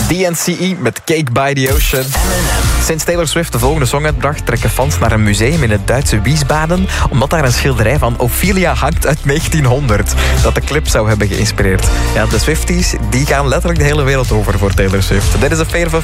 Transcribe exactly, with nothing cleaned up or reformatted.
D N C E met Cake by the Ocean. Sinds Taylor Swift de volgende song uitbracht, trekken fans naar een museum in het Duitse Wiesbaden, omdat daar een schilderij van Ophelia hangt uit negentienhonderd, dat de clip zou hebben geïnspireerd. Ja, de Swifties die gaan letterlijk de hele wereld over voor Taylor Swift. Dit is A Fate of a